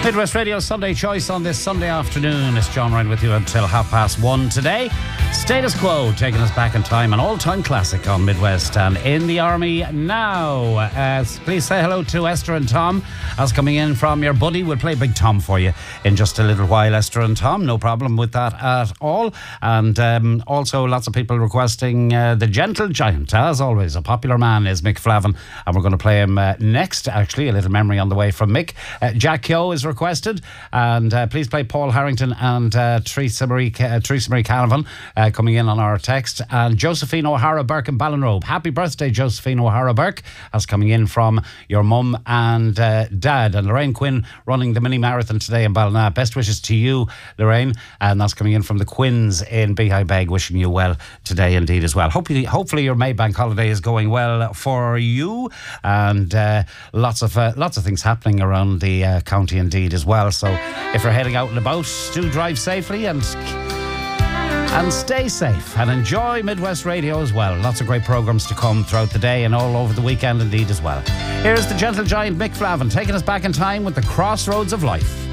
Midwest Radio Sunday Choice on this Sunday afternoon. It's John Ryan with you until 1:30 today. Status Quo taking us back in time, an all-time classic on Midwest and in the Army now. Please say hello to Esther and Tom as coming in from your buddy. We'll play Big Tom for you in just a little while, Esther and Tom. No problem with that at all. And also lots of people requesting The Gentle Giant. As always, a popular man is Mick Flavin, and we're going to play him next. Actually, a little memory on the way from Mick. Jack Keogh is requested, and please play Paul Harrington and Teresa Marie Canavan coming in on our text, and Josephine O'Hara Burke in Ballinrobe. Happy birthday, Josephine O'Hara Burke, as coming in from your mum and dad. And Lorraine Quinn running the mini marathon today in Ballina. Best wishes to you, Lorraine, and that's coming in from the Quinns in Beehive Beg, wishing you well today indeed as well. Hopefully your Maybank holiday is going well for you, and lots of things happening around the county indeed as well. So if you're heading out and about, do drive safely and stay safe and enjoy Midwest Radio as well. Lots of great programmes to come throughout the day and all over the weekend indeed as well. Here's the Gentle Giant Mick Flavin taking us back in time with the Crossroads of Life.